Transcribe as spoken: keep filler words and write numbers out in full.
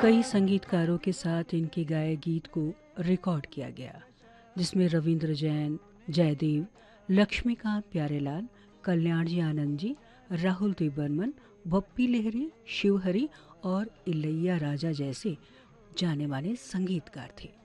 कई संगीतकारों के साथ इनके गाए गीत को रिकॉर्ड किया गया, जिसमें रविंद्र जैन, जयदेव, लक्ष्मीकांत प्यारेलाल, कल्याण जी आनंद जी, राहुल देव बर्मन, बप्पी लहरी, शिवहरी और इलैया राजा जैसे जाने माने संगीतकार थे।